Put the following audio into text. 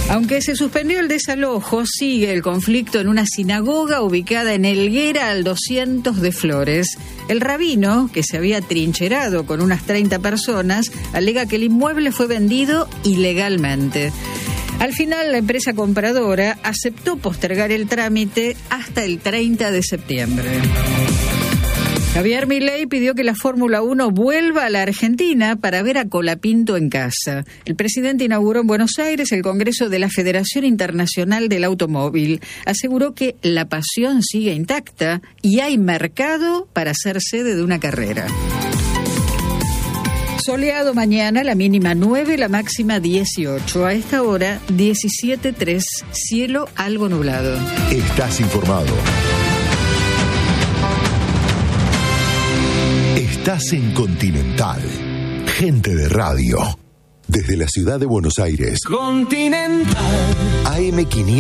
Aunque se suspendió el desalojo, sigue el conflicto en una sinagoga ubicada en Helguera al 200 de Flores. El rabino, que se había trincherado con unas 30 personas, alega que el inmueble fue vendido ilegalmente. Al final, la empresa compradora aceptó postergar el trámite hasta el 30 de septiembre. Javier Milei pidió que la Fórmula 1 vuelva a la Argentina para ver a Colapinto en casa. El presidente inauguró en Buenos Aires el Congreso de la Federación Internacional del Automóvil. Aseguró que la pasión sigue intacta y hay mercado para ser sede de una carrera. Soleado mañana, la mínima 9, la máxima 18. A esta hora, 17:03, cielo algo nublado. Estás informado. Estás en Continental. Gente de radio. Desde la ciudad de Buenos Aires. Continental. AM500.